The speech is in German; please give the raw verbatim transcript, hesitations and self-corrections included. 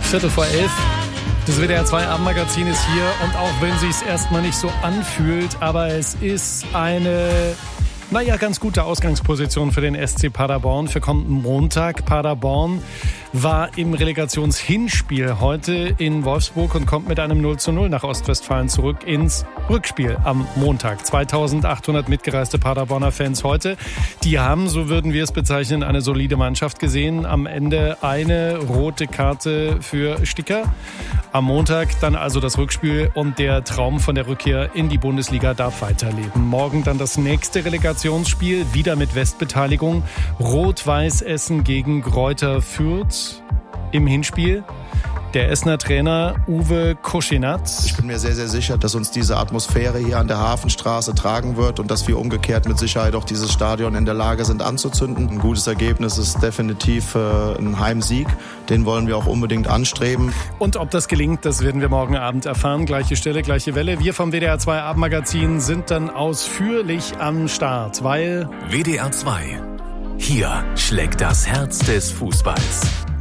Viertel vor elf. Das W D R zwei Abendmagazin ist hier und auch wenn es sich erstmal nicht so anfühlt, aber es ist eine, naja, ganz gute Ausgangsposition für den S C Paderborn für kommenden Montag. Paderborn war im Relegationshinspiel heute in Wolfsburg und kommt mit einem null zu null nach Ostwestfalen zurück ins Rückspiel am Montag. zweitausendachthundert mitgereiste Paderborner Fans heute. Die haben, so würden wir es bezeichnen, eine solide Mannschaft gesehen. Am Ende eine rote Karte für Sticker. Am Montag dann also das Rückspiel und der Traum von der Rückkehr in die Bundesliga darf weiterleben. Morgen dann das nächste Relegationsspiel, wieder mit Westbeteiligung. Rot-Weiß Essen gegen Greuther Fürth im Hinspiel. Der Essener Trainer Uwe Koschinat. Ich bin mir sehr, sehr sicher, dass uns diese Atmosphäre hier an der Hafenstraße tragen wird und dass wir umgekehrt mit Sicherheit auch dieses Stadion in der Lage sind anzuzünden. Ein gutes Ergebnis ist definitiv äh, ein Heimsieg. Den wollen wir auch unbedingt anstreben. Und ob das gelingt, das werden wir morgen Abend erfahren. Gleiche Stelle, gleiche Welle. Wir vom W D R zwei Abendmagazin sind dann ausführlich am Start, weil... W D R zwei. Hier schlägt das Herz des Fußballs.